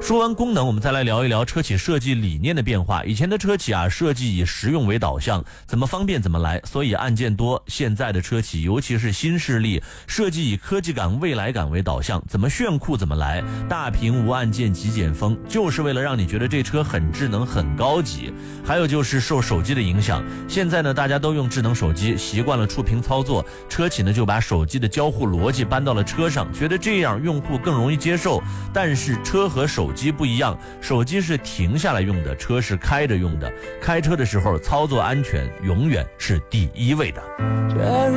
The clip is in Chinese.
说完功能，我们再来聊一聊车企设计理念的变化。以前的车企设计以实用为导向，怎么方便怎么来，所以按键多。现在的车企，尤其是新势力，设计以科技感、未来感为导向，怎么炫酷怎么来。大屏无按键极简风，就是为了让你觉得这车很智能、很高级。还有就是受手机的影响，现在呢大家都用智能手机，习惯了触屏操作，车企呢就把手机的交互逻辑搬到了车上，觉得这样用户更容易接受。但是车和手机不一样，手机是停下来用的，车是开着用的。开车的时候操作安全永远是第一位的。